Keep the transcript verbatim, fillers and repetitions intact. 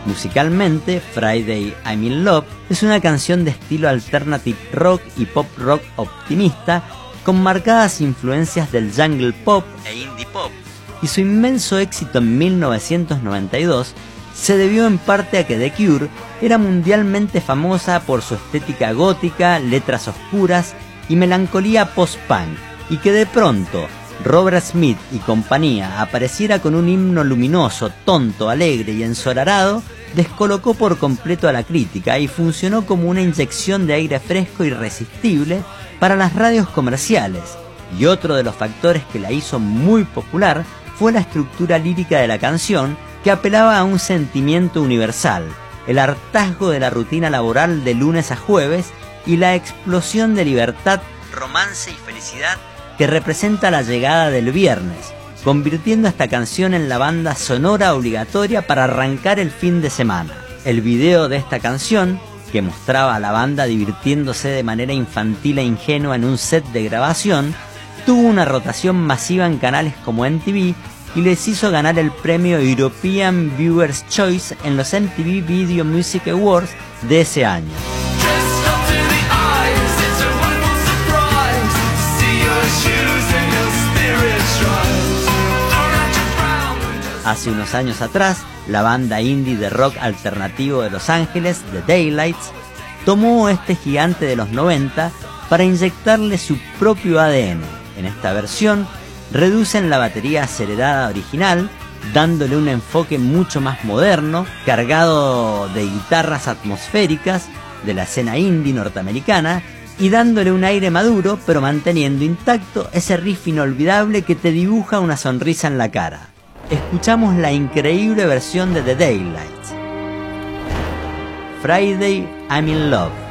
Musicalmente, Friday I'm in Love es una canción de estilo alternative rock y pop rock optimista con marcadas influencias del jungle pop e indie pop, y su inmenso éxito en mil novecientos noventa y dos se debió en parte a que The Cure era mundialmente famosa por su estética gótica, letras oscuras y melancolía post-punk, y que de pronto Robert Smith y compañía apareciera con un himno luminoso, tonto, alegre y ensolarado, descolocó por completo a la crítica y funcionó como una inyección de aire fresco e irresistible para las radios comerciales. Y otro de los factores que la hizo muy popular fue la estructura lírica de la canción, que apelaba a un sentimiento universal, el hartazgo de la rutina laboral de lunes a jueves y la explosión de libertad, romance y felicidad que representa la llegada del viernes, convirtiendo esta canción en la banda sonora obligatoria para arrancar el fin de semana. El video de esta canción, que mostraba a la banda divirtiéndose de manera infantil e ingenua en un set de grabación, tuvo una rotación masiva en canales como M T V y les hizo ganar el premio European Viewers' Choice en los M T V Video Music Awards de ese año. Hace unos años atrás, la banda indie de rock alternativo de Los Ángeles, The Daylights, tomó este gigante de los noventa para inyectarle su propio A D N. En esta versión, reducen la batería acelerada original, dándole un enfoque mucho más moderno, cargado de guitarras atmosféricas de la escena indie norteamericana, y dándole un aire maduro, pero manteniendo intacto ese riff inolvidable que te dibuja una sonrisa en la cara. Escuchamos la increíble versión de The Daylights, Friday I'm in Love.